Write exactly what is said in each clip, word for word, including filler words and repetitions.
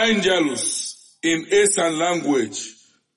Angelus in Eastern language.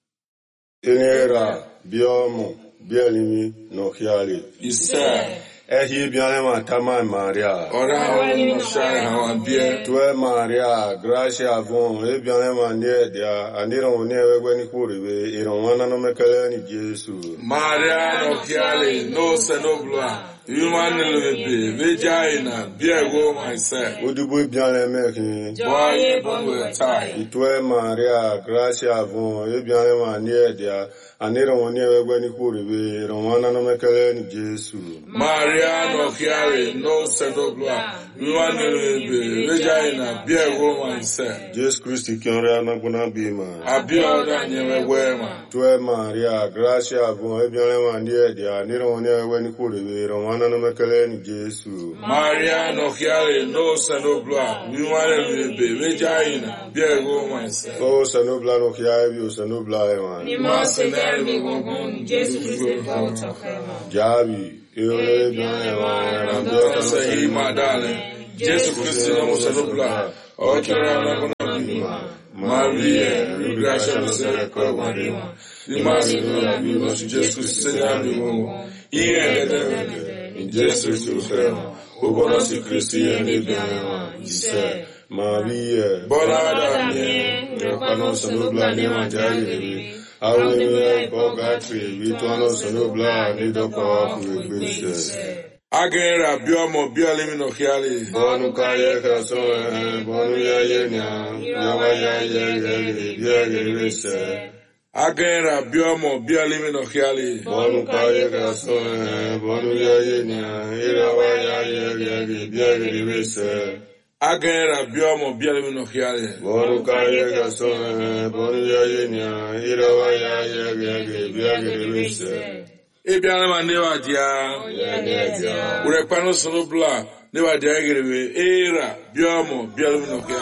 Inera biomo bielimi no hiali. Isa. Ehi bianema tama Maria. Ora wani no shai hawa bie. Tue Maria, gracia von, e bianema nie dia, aniro ne wewe ni kuribe, ironwana no mekele ni Jesu. Maria no hiali no senobla. Human lebe vagina biego myself. Udubu bianema ki. Boye bonwe tai. Itue Maria, gracia von, e bianema nie dia, aniro ne wewe ni kuribe, ironwana no mekele ni Jesu. Maria no hiali no senobla. Human lebe vagina biego myself. Jesus Christ kiora na kuna bima. Abioda nyewe wema. Tue Maria, gracia von, e bianema nie dia, aniro ne wewe ni kuribe, ironwana no mekele ni Jesu. Maria no hiali no senobla. Human lebe vagina biego myself. Oh, sanubla no kia ebi, sanubla eman. Ni mo se dermi gongon, Jesu Christ volta kema. Jabi, eole bian eman, Nandota sahi madale. Jesu Christ no senobla. Okera na kuna bima. Maria, gracia no se kwa wadima. Ni masi no bima Jesu Christ se dermi gongon. Iye de in Jesu Christ kema. Ubona si Christi ene bian eman. Ise. Maria, Bonada mie. Rapano sanubla ni manjari, Awe Bogatri, Vituano sanubla, Nidoko, Kubisha. Agera biomo biolimi no hiali. Bonu Kaya Kaso, Bonu Yayena, Yawaya Yagari, Yagari, Agera biomo biolimi no hiali. Bonu Kaya Kaso, Bonu Yayena, Yawaya Yagari, Yagari, Agera biomo biolimi no hiali. Bonu Kaya Kaso, Bonu Yayena, Yawaya Yagari, Yagari, Ebiana manewa dia. Urepano sonobla. Newa dia gerebe. Era biomo biolimi no hiali.